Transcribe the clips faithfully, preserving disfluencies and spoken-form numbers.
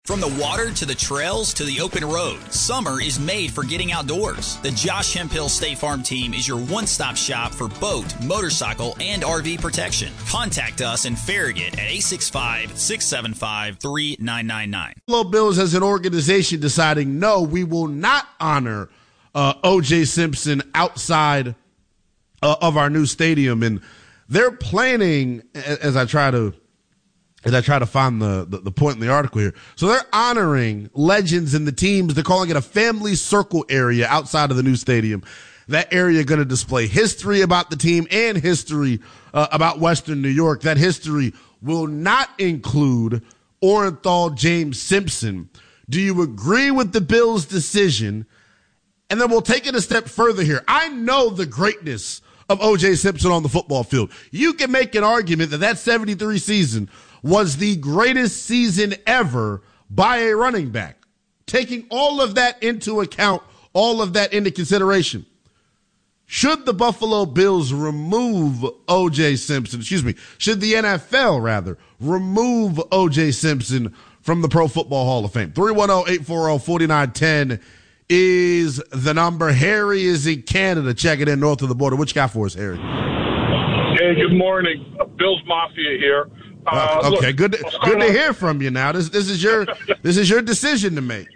From the water to the trails to the open road, summer is made for getting outdoors. The Josh Hemphill State Farm team is your one-stop shop for boat, motorcycle, and R V protection. Contact us in Farragut at eight six five, six seven five, three nine nine nine. Buffalo Bills as an organization deciding, no, we will not honor uh, O J Simpson outside uh, of our new stadium. And they're planning, as I try to As I try to find the, the, the point in the article here. So they're honoring legends and the teams. They're calling it a family circle area outside of the new stadium. That area going to display history about the team and history uh, about Western New York. That history will not include Orenthal James Simpson. Do you agree with the Bills' decision? And then we'll take it a step further here. I know the greatness of O J Simpson on the football field. You can make an argument that that seventy-three season was the greatest season ever by a running back. Taking all of that into account, all of that into consideration, should the Buffalo Bills remove O J Simpson, excuse me, should the N F L rather remove O J Simpson from the Pro Football Hall of Fame? three one zero, eight four zero, four nine one zero is the number. Harry is in Canada, checking in north of the border. What you got for us, Harry? Hey, good morning. Bills Mafia here. Uh, uh, okay, look, good. To, good to hear from you. Now, this this is your this is your decision to make.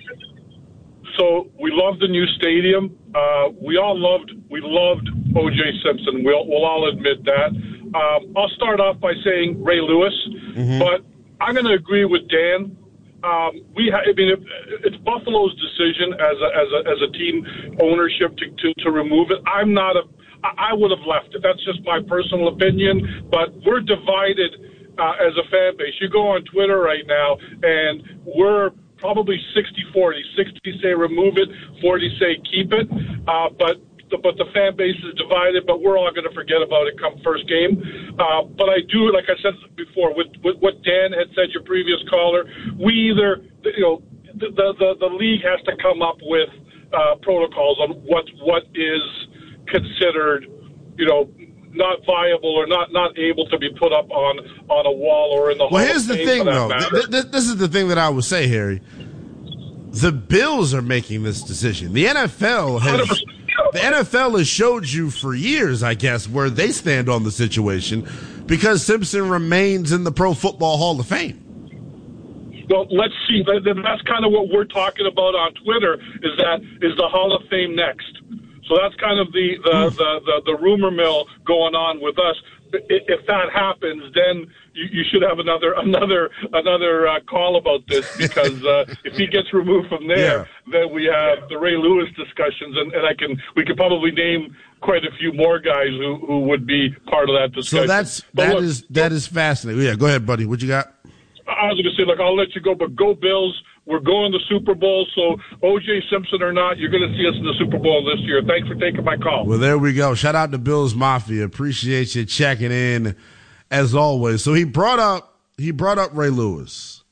So we love the new stadium. Uh, we all loved we loved O J Simpson. We'll we'll all admit that. Um, I'll start off by saying Ray Lewis, mm-hmm. but I'm going to agree with Dan. Um, we ha- I mean, it, it's Buffalo's decision as a as a as a team ownership to to, to remove it. I'm not a. I would have left it. That's just my personal opinion. But we're divided. Uh, as a fan base, you go on Twitter right now, and we're probably sixty forty. sixty say remove it, forty say keep it. Uh, but the, but the fan base is divided. But we're all going to forget about it come first game. Uh, but I do, like I said before, with, with what Dan had said, your previous caller, we either, you know, the the, the league has to come up with uh, protocols on what what is considered, you know, not viable or not, not able to be put up on, on a wall or in the Hall Well, here's of the Fame thing, though. Th- th- this is the thing that I would say, Harry. The Bills are making this decision. The N F L has the N F L has showed you for years, I guess, where they stand on the situation because Simpson remains in the Pro Football Hall of Fame. Well, let's see. That's kind of what we're talking about on Twitter. Is that is the Hall of Fame next? So that's kind of the the, the, the, the rumor mill going on with us. If that happens, then you, you should have another another another uh, call about this because uh, if he gets removed from there, yeah. then we have the Ray Lewis discussions, and, and I can we could probably name quite a few more guys who, who would be part of that discussion. So that's but that look, is that is fascinating. Yeah, go ahead, buddy. What you got? I was going to say, look, I'll let you go, but go Bills. We're going to the Super Bowl, so O J Simpson or not, you're going to see us in the Super Bowl this year. Thanks for taking my call. Well, there we go. Shout out to Bills Mafia. Appreciate you checking in, as always. So he brought up he brought up Ray Lewis,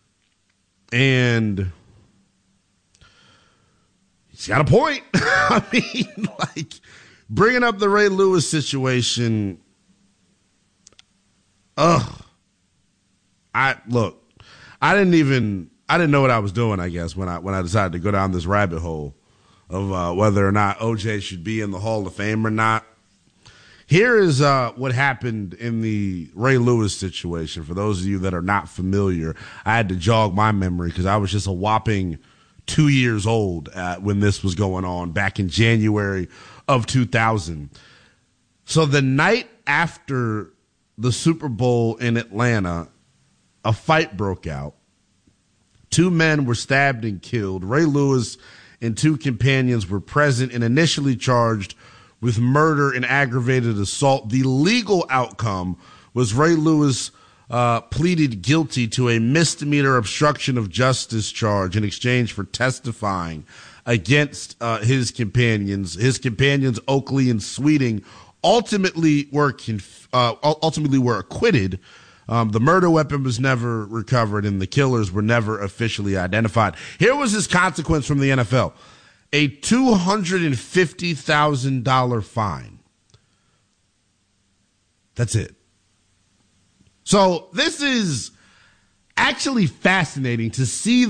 and he's got a point. I mean, like bringing up the Ray Lewis situation. Ugh. I look. I didn't even. I didn't know what I was doing, I guess, when I when I decided to go down this rabbit hole of uh, whether or not O J should be in the Hall of Fame or not. Here is uh, what happened in the Ray Lewis situation. For those of you that are not familiar, I had to jog my memory because I was just a whopping two years old uh, when this was going on back in January of two thousand. So the night after the Super Bowl in Atlanta, a fight broke out. Two men were stabbed and killed. Ray Lewis and two companions were present and initially charged with murder and aggravated assault. The legal outcome was Ray Lewis uh, pleaded guilty to a misdemeanor obstruction of justice charge in exchange for testifying against uh, his companions. His companions, Oakley and Sweeting, ultimately were conf- uh, ultimately were acquitted. Um, the murder weapon was never recovered, and the killers were never officially identified. Here was his consequence from the N F L: a two hundred fifty thousand dollars fine. That's it. So this is actually fascinating to see